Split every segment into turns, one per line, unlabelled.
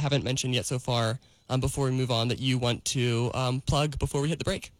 haven't mentioned yet so far before we move on that you want to plug before we hit the break?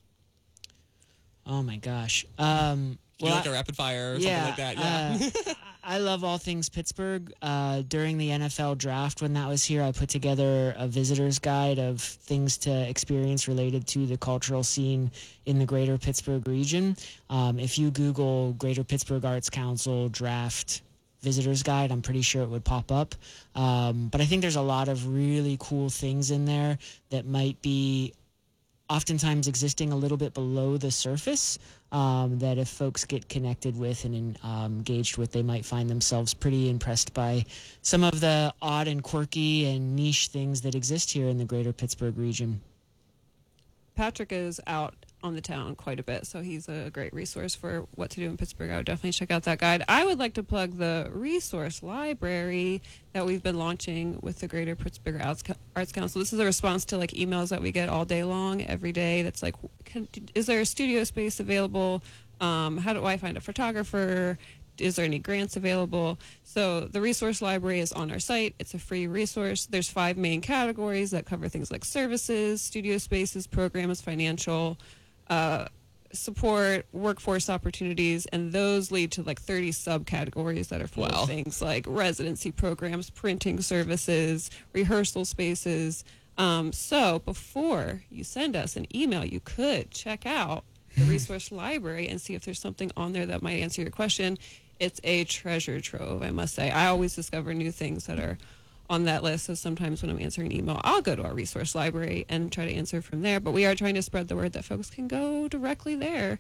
Oh, my gosh.
Like a rapid fire or something like that? Yeah.
I love all things Pittsburgh. During the NFL draft, when that was here, I put together a visitor's guide of things to experience related to the cultural scene in the greater Pittsburgh region. If you Google Greater Pittsburgh Arts Council draft visitor's guide, I'm pretty sure it would pop up. But I think there's a lot of really cool things in there that might be oftentimes existing a little bit below the surface, that if folks get connected with and engaged with, they might find themselves pretty impressed by some of the odd and quirky and niche things that exist here in the greater Pittsburgh region.
Patrick is out on the town quite a bit, so he's a great resource for what to do in Pittsburgh. I would definitely check out that guide. I would like to plug the resource library that we've been launching with the Greater Pittsburgh Arts Council. This is a response to like emails that we get all day long, every day. That's like, is there a studio space available? How do I find a photographer? Is there any grants available? So the resource library is on our site. It's a free resource. There's 5 main categories that cover things like services, studio spaces, programs, financial support, workforce opportunities, and those lead to like 30 subcategories that are full of things like residency programs, printing services, rehearsal spaces. So before you send us an email, you could check out the resource library and see if there's something on there that might answer your question. It's a treasure trove, I must say. I always discover new things that are on that list. So sometimes when I'm answering an email, I'll go to our resource library and try to answer from there. But we are trying to spread the word that folks can go directly there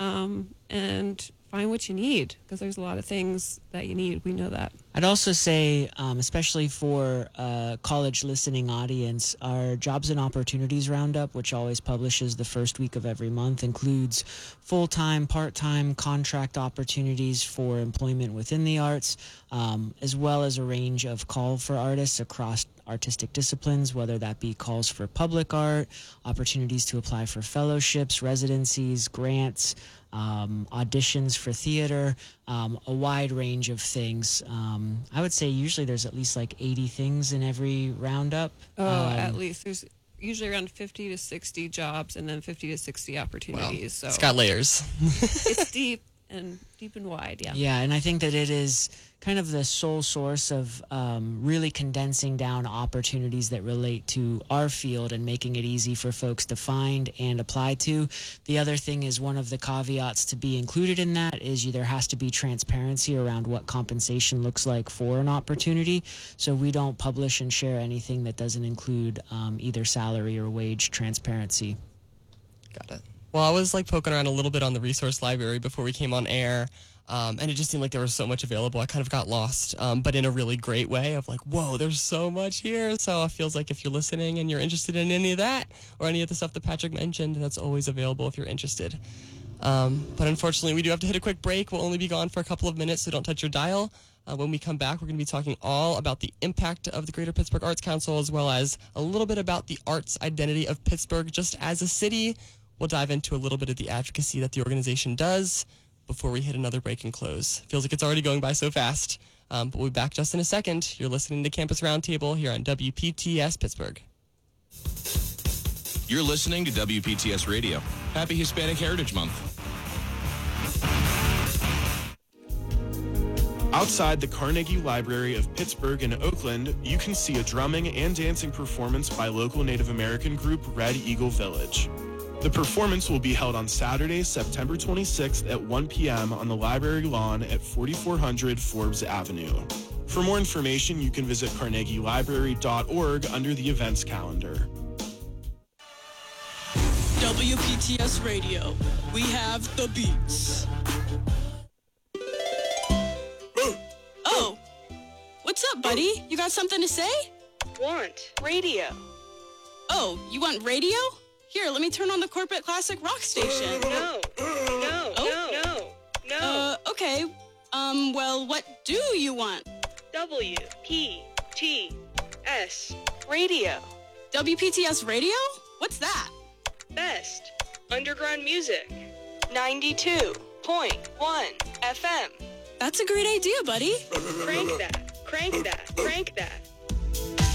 and find what you need, because there's a lot of things that you need. We know that.
I'd also say, especially for a college listening audience, our Jobs and Opportunities Roundup, which always publishes the first week of every month, includes full-time, part-time contract opportunities for employment within the arts, as well as a range of call for artists across artistic disciplines, whether that be calls for public art, opportunities to apply for fellowships, residencies, grants, auditions for theater, a wide range of things. I would say usually there's at least like 80 things in every roundup.
At least. There's usually around 50 to 60 jobs and then 50 to 60 opportunities. So
it's got layers.
It's deep and wide, yeah.
Yeah, and I think that it is kind of the sole source of really condensing down opportunities that relate to our field and making it easy for folks to find and apply to. The other thing is, one of the caveats to be included in that is there has to be transparency around what compensation looks like for an opportunity. So we don't publish and share anything that doesn't include either salary or wage transparency.
Got it. Well, I was like poking around a little bit on the resource library before we came on air. And it just seemed like there was so much available. I kind of got lost, but in a really great way of like, whoa, there's so much here. So it feels like if you're listening and you're interested in any of that or any of the stuff that Patrick mentioned, that's always available if you're interested. But unfortunately, we do have to hit a quick break. We'll only be gone for a couple of minutes, so don't touch your dial. When we come back, we're going to be talking all about the impact of the Greater Pittsburgh Arts Council, as well as a little bit about the arts identity of Pittsburgh just as a city. We'll dive into a little bit of the advocacy that the organization does before we hit another break and close. Feels like it's already going by so fast, but we'll be back just in a second. You're listening to Campus Roundtable here on WPTS Pittsburgh.
You're listening to WPTS Radio. Happy Hispanic Heritage Month.
Outside the Carnegie Library of Pittsburgh in Oakland, you can see a drumming and dancing performance by local Native American group Red Eagle Village. The performance will be held on Saturday, September 26th at 1 p.m. on the library lawn at 4400 Forbes Avenue. For more information, you can visit carnegielibrary.org under the events calendar.
WPTS Radio. We have the beats. Oh, what's up, buddy? You got something to say?
Want radio.
Oh, you want radio? Here, let me turn on the Corporate Classic Rock Station.
No.
Okay. Well, what do you want?
WPTS Radio.
WPTS Radio? What's that?
Best underground music. 92.1 FM.
That's a great idea, buddy.
Crank that.